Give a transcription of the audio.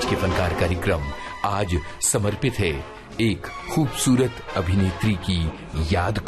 आज के फनकार कार्यक्रम आज समर्पित है एक खूबसूरत अभिनेत्री की याद